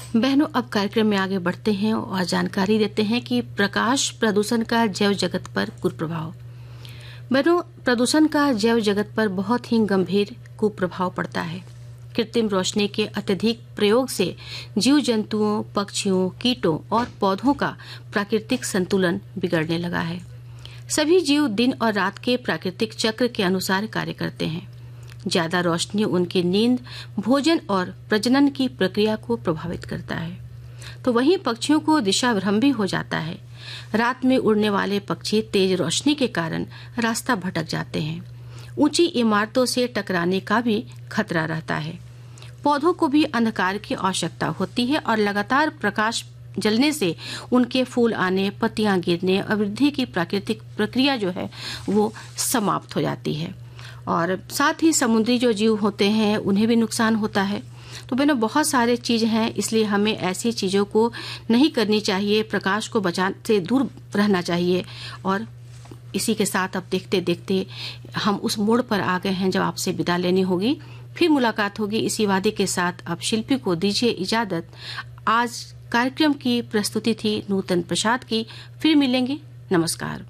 बहनों, अब कार्यक्रम में आगे बढ़ते हैं और जानकारी देते हैं कि प्रकाश प्रदूषण का जैव जगत पर कुप्रभाव। बहनों, प्रदूषण का जैव जगत पर बहुत ही गंभीर कुप्रभाव पड़ता है। कृत्रिम रोशनी के अत्यधिक प्रयोग से जीव जंतुओं, पक्षियों, कीटों और पौधों का प्राकृतिक संतुलन बिगड़ने लगा है। सभी जीव दिन और रात के प्राकृतिक चक्र के अनुसार कार्य करते हैं। ज्यादा रोशनी उनकी नींद, भोजन और प्रजनन की प्रक्रिया को प्रभावित करता है, तो वहीं पक्षियों को दिशा भ्रम भी हो जाता है। रात में उड़ने वाले पक्षी तेज रोशनी के कारण रास्ता भटक जाते हैं। ऊंची इमारतों से टकराने का भी खतरा रहता है। पौधों को भी अंधकार की आवश्यकता होती है और लगातार प्रकाश जलने से उनके फूल आने, पत्तियां गिरने और वृद्धि की प्राकृतिक प्रक्रिया जो है वो समाप्त हो जाती है। और साथ ही समुद्री जो जीव होते हैं उन्हें भी नुकसान होता है। तो बहनों, बहुत सारे चीज हैं, इसलिए हमें ऐसी चीजों को नहीं करनी चाहिए। प्रकाश को बचाने से दूर रहना चाहिए। और इसी के साथ अब देखते देखते हम उस मोड़ पर आ गए हैं जब आपसे विदा लेनी होगी। फिर मुलाकात होगी इसी वादे के साथ। अब शिल्पी को दीजिए इजाजत। आज कार्यक्रम की प्रस्तुति थी नूतन प्रसाद की। फिर मिलेंगे। नमस्कार।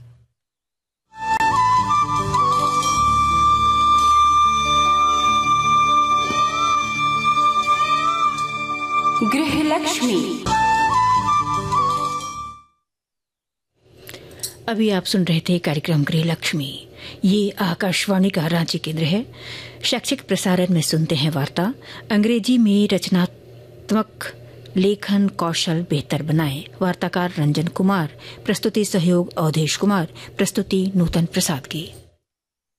गृहलक्ष्मी। अभी आप सुन रहे थे कार्यक्रम गृहलक्ष्मी। ये आकाशवाणी का रांची केंद्र है। शैक्षिक प्रसारण में सुनते हैं वार्ता। अंग्रेजी में रचनात्मक लेखन कौशल बेहतर बनाएं। वार्ताकार रंजन कुमार। प्रस्तुति सहयोग अवधेश कुमार। प्रस्तुति नूतन प्रसाद की।